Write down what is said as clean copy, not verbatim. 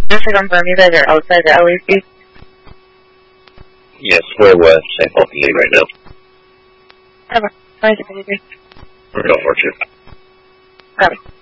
Just to confirm, you guys are outside the LEC? Yes, we're west St. Paul PD right now. Okay. Nice to meet you. We're going for 2. Copy.